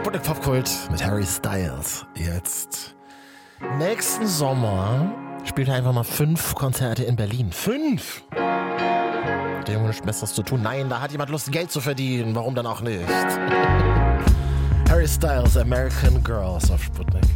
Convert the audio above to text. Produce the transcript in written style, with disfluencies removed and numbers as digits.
Sputnik Popkult mit Harry Styles. Jetzt. Nächsten Sommer spielt er einfach mal 5 Konzerte in Berlin. 5! Hat der Junge nichts Besseres zu tun? Nein, da hat jemand Lust, Geld zu verdienen. Warum dann auch nicht? Harry Styles, American Girls auf Sputnik.